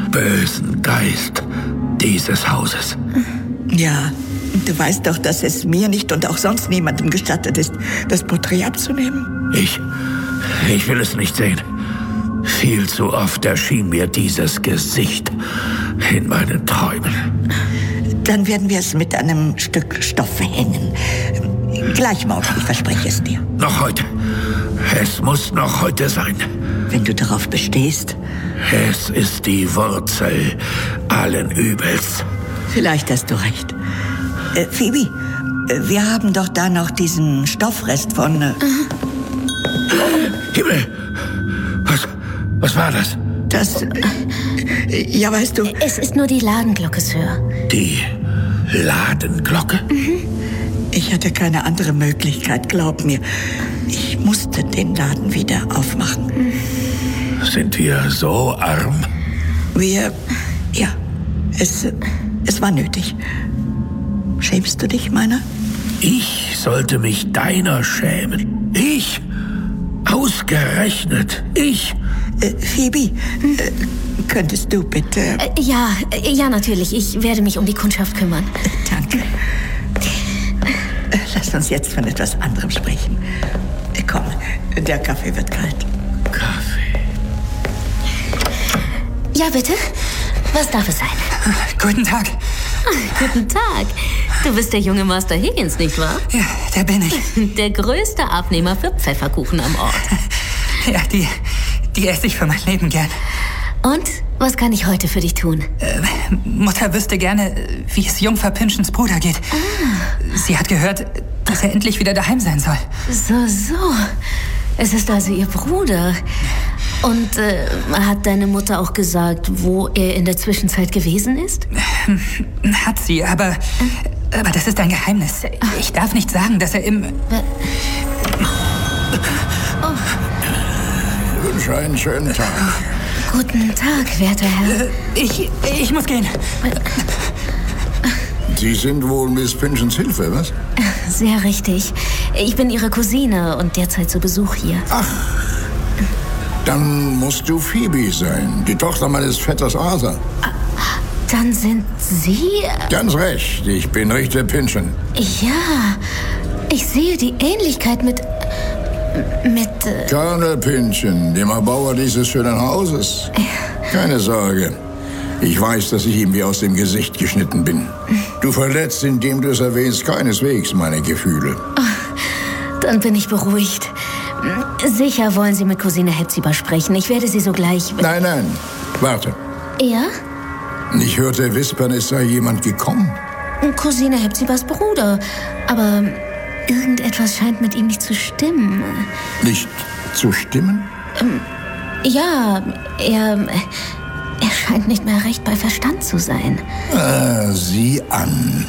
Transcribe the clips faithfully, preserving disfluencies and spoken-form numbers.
bösen Geist dieses Hauses. Ja, du weißt doch, dass es mir nicht und auch sonst niemandem gestattet ist, das Porträt abzunehmen. Ich, ich will es nicht sehen. Viel zu oft erschien mir dieses Gesicht in meinen Träumen. Dann werden wir es mit einem Stück Stoff verhängen. Gleich morgen, ich verspreche es dir. Noch heute. Es muss noch heute sein. Wenn du darauf bestehst. Es ist die Wurzel allen Übels. Vielleicht hast du recht. Äh, Phoebe, äh, wir haben doch da noch diesen Stoffrest von... Äh Himmel! Was, was war das? Das... Äh, ja, weißt du... Es ist nur die Ladenglocke, Sir. Die Ladenglocke? Mhm. Ich hatte keine andere Möglichkeit, glaub mir. Ich musste den Laden wieder aufmachen. Sind wir so arm? Wir... Ja, es, es war nötig. Schämst du dich meiner? Ich sollte mich deiner schämen. Ich? Ausgerechnet ich? Äh, Phoebe, äh, könntest du bitte... Äh, ja, äh, ja, natürlich. Ich werde mich um die Kundschaft kümmern. Danke. Lass uns jetzt von etwas anderem sprechen. Komm, der Kaffee wird kalt. Kaffee. Ja, bitte? Was darf es sein? Guten Tag. Ach, guten Tag. Du bist der junge Master Higgins, nicht wahr? Ja, der bin ich. Der größte Abnehmer für Pfefferkuchen am Ort. Ja, die, die esse ich für mein Leben gern. Und? Was kann ich heute für dich tun? Äh, Mutter wüsste gerne, wie es Jungfer Pynchons Bruder geht. Ah. Sie hat gehört, dass er endlich wieder daheim sein soll. So, so. Es ist also ihr Bruder. Und äh, hat deine Mutter auch gesagt, wo er in der Zwischenzeit gewesen ist? Hat sie, aber, aber das ist ein Geheimnis. Ich darf nicht sagen, dass er im... Oh. Ich wünsche einen schönen Tag. Guten Tag, werter Herr. Ich, ich muss gehen. Sie sind wohl Miss Pynchons Hilfe, was? Sehr richtig. Ich bin Ihre Cousine und derzeit zu Besuch hier. Ach, dann musst du Phoebe sein, die Tochter meines Vetters Arthur. Dann sind Sie... Ganz recht, ich bin Richter Pynchon. Ja, ich sehe die Ähnlichkeit mit... mit... Äh Colonel Pynchon, dem Erbauer dieses schönen Hauses. Keine Sorge. Ich weiß, dass ich ihm wie aus dem Gesicht geschnitten bin. Du verletzt, indem du es erwähnst, keineswegs meine Gefühle. Oh, dann bin ich beruhigt. Sicher wollen Sie mit Cousine Hepzibah sprechen. Ich werde Sie sogleich... Nein, nein. Warte. Ja? Ich hörte wispern, es sei jemand gekommen. Cousine Hepzibahs Bruder. Aber irgendetwas scheint mit ihm nicht zu stimmen. Nicht zu stimmen? Ähm, ja, er... Er scheint nicht mehr recht bei Verstand zu sein. Ah, sieh an.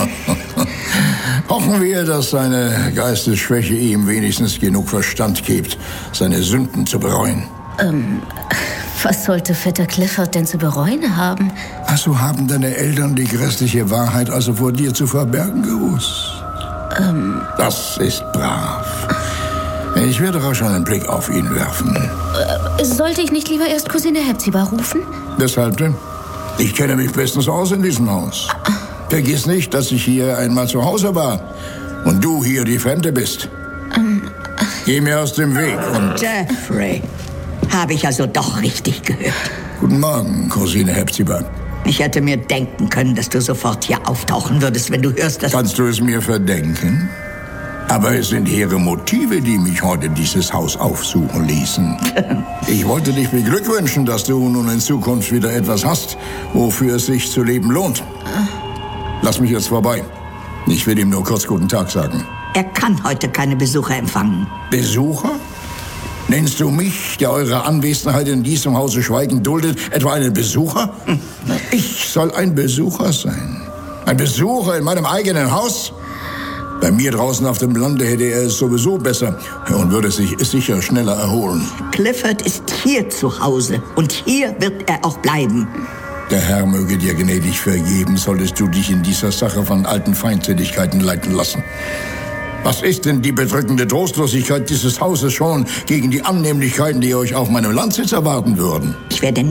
Hoffen wir, dass seine Geistesschwäche ihm wenigstens genug Verstand gibt, seine Sünden zu bereuen. Ähm, was sollte Vetter Clifford denn zu bereuen haben? Also haben deine Eltern die grässliche Wahrheit also vor dir zu verbergen gewusst? Ähm... Das ist brav. Ich werde rasch einen Blick auf ihn werfen. Äh, sollte ich nicht lieber erst Cousine Hepzibah rufen? Weshalb denn? Ich kenne mich bestens aus in diesem Haus. Vergiss nicht, dass ich hier einmal zu Hause war und du hier die Fremde bist. Ähm... Geh mir aus dem Weg und... Jeffrey, habe ich also doch richtig gehört. Guten Morgen, Cousine Hepzibah. Ich hätte mir denken können, dass du sofort hier auftauchen würdest, wenn du hörst, dass... Kannst du es mir verdenken? Aber es sind hehre Motive, die mich heute dieses Haus aufsuchen ließen. Ich wollte dich beglückwünschen, dass du nun in Zukunft wieder etwas hast, wofür es sich zu leben lohnt. Lass mich jetzt vorbei. Ich will ihm nur kurz guten Tag sagen. Er kann heute keine Besucher empfangen. Besucher? Nennst du mich, der eure Anwesenheit in diesem Hause schweigend duldet, etwa einen Besucher? Ich soll ein Besucher sein. Ein Besucher in meinem eigenen Haus? Bei mir draußen auf dem Lande hätte er es sowieso besser und würde sich sicher schneller erholen. Clifford ist hier zu Hause und hier wird er auch bleiben. Der Herr möge dir gnädig vergeben, solltest du dich in dieser Sache von alten Feindseligkeiten leiten lassen. Was ist denn die bedrückende Trostlosigkeit dieses Hauses schon gegen die Annehmlichkeiten, die euch auf meinem Landsitz erwarten würden? Ich werde